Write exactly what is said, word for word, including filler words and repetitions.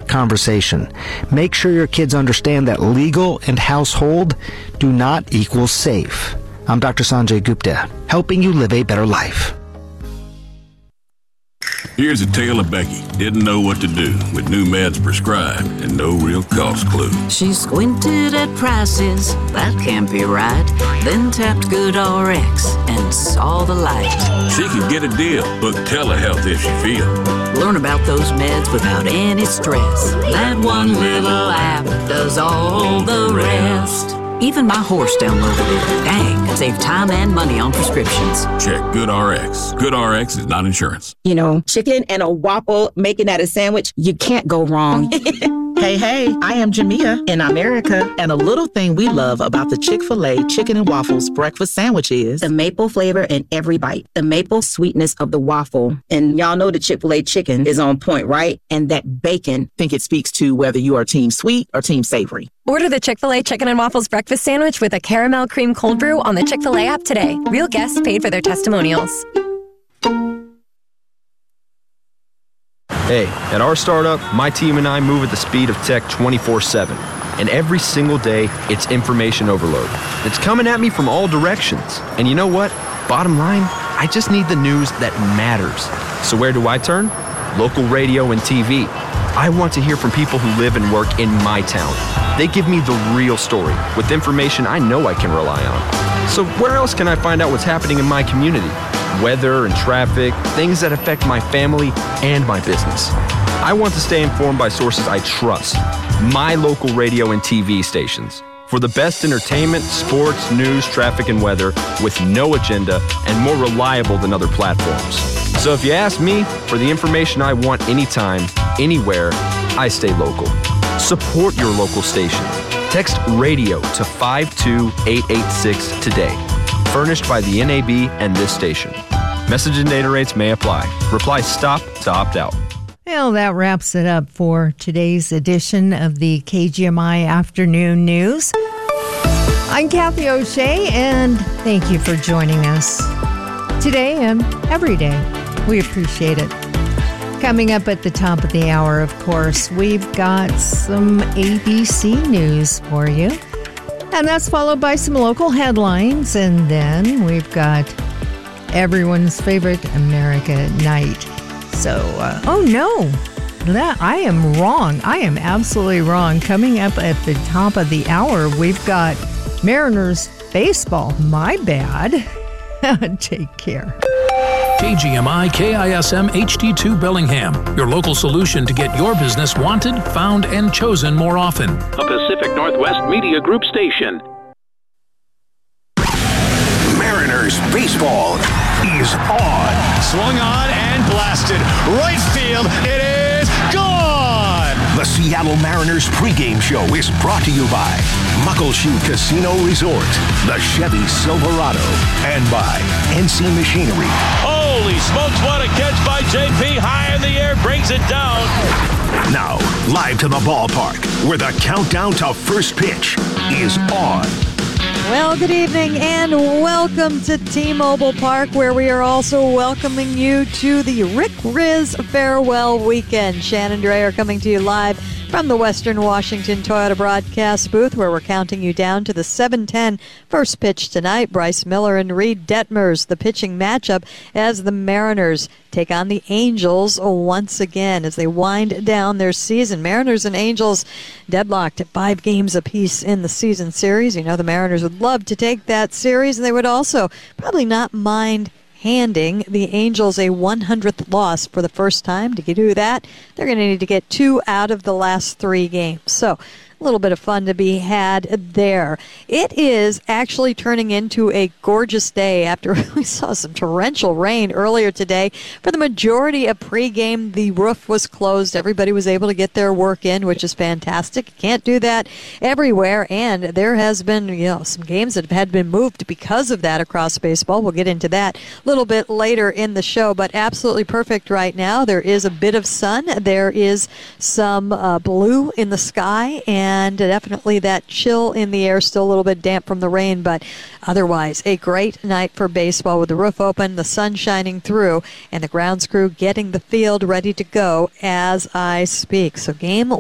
conversation. Make sure your kids understand that legal and household do not equal safe. I'm Doctor Sanjay Gupta, helping you live a better life. Here's a tale of Becky. Didn't know what to do with new meds prescribed and no real cost clue. She squinted at prices, that can't be right. Then tapped GoodRx and saw the light. She could get a deal. Book telehealth if she feels. Learn about those meds without any stress. That one little app does all the rest. Even my horse downloaded it. Dang, save time and money on prescriptions. Check GoodRx. GoodRx is not insurance. You know, chicken and a waffle, making that a sandwich, you can't go wrong. Hey, hey, I am Jamia in America, and a little thing we love about the Chick-fil-A Chicken and Waffles breakfast sandwich is the maple flavor in every bite, the maple sweetness of the waffle. And y'all know the Chick-fil-A chicken is on point, right? And that bacon. I think it speaks to whether you are team sweet or team savory. Order the Chick-fil-A Chicken and Waffles breakfast sandwich with a caramel cream cold brew on the Chick-fil-A app today. Real guests paid for their testimonials. Hey, at our startup, my team and I move at the speed of tech twenty-four seven. And every single day, it's information overload. It's coming at me from all directions. And you know what? Bottom line, I just need the news that matters. So where do I turn? Local radio and T V. I want to hear from people who live and work in my town. They give me the real story with information I know I can rely on. So where else can I find out what's happening in my community? Weather and traffic, things that affect my family and my business. I want to stay informed by sources I trust. My local radio and T V stations. For the best entertainment, sports, news, traffic, and weather with no agenda and more reliable than other platforms. So if you ask me for the information I want anytime, anywhere, I stay local. Support your local station. Text radio to five two eight eight six today. Furnished by the N A B and this station. Message and data rates may apply. Reply STOP to opt out. Well, that wraps it up for today's edition of the K G M I Afternoon News. I'm Kathy O'Shea, and thank you for joining us today and every day. We appreciate it. Coming up at the top of the hour, of course, we've got some A B C news for you. And that's followed by some local headlines. And then we've got everyone's favorite America Night. So, uh, oh no, that, I am wrong. I am absolutely wrong. Coming up at the top of the hour, we've got Mariners baseball. My bad. Take care. K G M I K I S M H D two Bellingham, your local solution to get your business wanted, found, and chosen more often. A Pacific Northwest Media Group station. Mariners baseball is on. Swung on and blasted. Right field, it is gone! The Seattle Mariners pregame show is brought to you by Muckleshoot Casino Resort, the Chevy Silverado, and by N C Machinery. Holy smokes, what a catch by J P. High in the air, brings it down. Now, live to the ballpark, where the countdown to first pitch is on. Well, good evening and welcome to T-Mobile Park, where we are also welcoming you to the Rick Rizzs Farewell Weekend. Shannon Dreyer coming to you live from the Western Washington Toyota broadcast booth, where we're counting you down to the seven ten first pitch tonight. Bryce Miller and Reed Detmers, the pitching matchup as the Mariners take on the Angels once again as they wind down their season. Mariners and Angels deadlocked at five games apiece in the season series. You know, the Mariners would love to take that series, and they would also probably not mind handing the Angels a one hundredth loss for the first time. To do that, they're going to need to get two out of the last three games. So a little bit of fun to be had there. It is actually turning into a gorgeous day after we saw some torrential rain earlier today. For the majority of pregame, the roof was closed. Everybody was able to get their work in, which is fantastic. You can't do that everywhere, and there has been, you know, some games that have had been moved because of that across baseball. We'll get into that a little bit later in the show, but absolutely perfect right now. There is a bit of sun. There is some uh, blue in the sky, and And definitely that chill in the air, still a little bit damp from the rain, but otherwise a great night for baseball with the roof open, the sun shining through, and the grounds crew getting the field ready to go as I speak. So game